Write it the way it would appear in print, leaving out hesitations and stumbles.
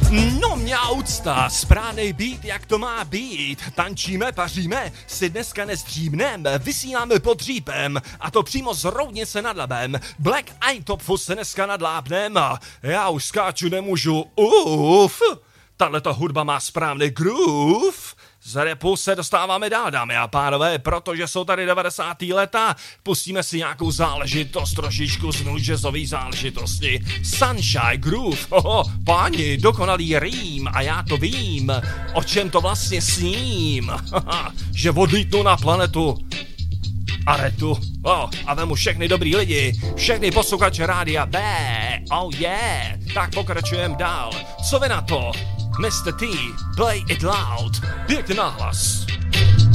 No mňaucta, správnej beat, jak to má být. Tančíme, paříme, si dneska nestříbnem, vysíláme pod dřípem, a to přímo z Roudnice nad Labem. Black Eye Top se dneska nadlápnem, já už skáču nemůžu, tahleta hudba má správný groove. Z rapu se dostáváme dál, dámy a pánové, protože jsou tady 90. leta, pustíme si nějakou záležitost, trošičku z new jazzový záležitosti. Sunshine Groove, páni, dokonalý rým a já to vím, o čem to vlastně sním, že odlítnu na planetu Aretu, a vemu všechny dobrý lidi, všechny posluchače rádia B, tak pokračujem dál, co vy na to? Mr. T, play it loud, pěkně nahlas.